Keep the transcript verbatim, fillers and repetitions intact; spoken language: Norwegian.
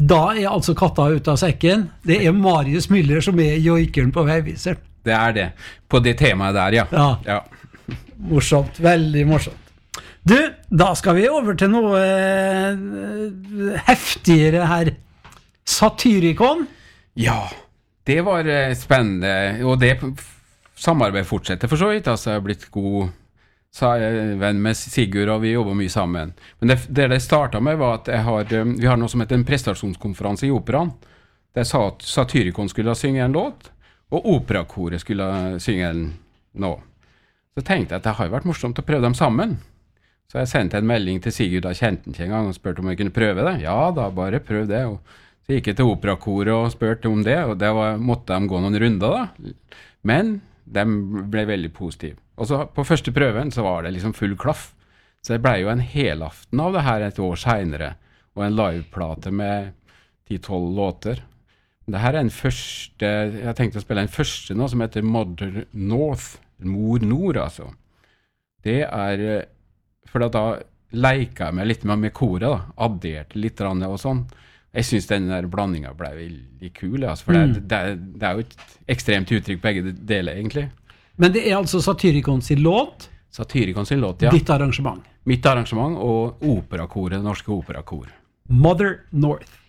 Da er altså katta ut av sekken. Det er Marius Müller som er joikeren på Veiviseren. Det er det. På det temaet der, ja. Ja. Ja. Morsomt, veldig morsomt. Du, da skal vi over til noe eh, heftigere her. Satyricon. Ja, det var eh, spennende, og det samarbeid fortsetter for så vidt. Altså, jeg har blitt god sa jeg, venn med Sigurd, og vi jobber mye sammen. Men det det, det startet med var at jeg har, vi har noe som heter en prestasjonskonferanse i operaen, der sa at Satyricon skulle synge en låt, og operakoret skulle synge en nå. Så tenkte jeg at det har vært morsomt å prøve dem sammen. Så jeg sendte en melding til Sigurd, da kjente han ikke en gang, og spurte om jeg kunne prøve det. Ja, da bare prøv det. Og så gikk jeg til operakoret og spurte om det, og det var, måtte de gå noen runder da. Men de ble veldig positive. Og så på første prøven så var det liksom full klaff. Så det ble jo en helaften av det her et år senere, og en liveplate med ti tolv låter. Det her er en første, jeg tenkte å spille en første nå som heter Mother North, Mor Nord altså. Det er, for da leker jeg meg litt med, med koret da, adderte litt og sånn. Jeg synes den der blandingen ble veldig kul, altså, for mm. det, det, det er jo et ekstremt uttrykk begge deler egentlig. Men det er altså Satyricon sin låt? Satyricon sin låt, ja. Ditt arrangement? Mitt arrangement og operakoret, norske operakor. Mother North.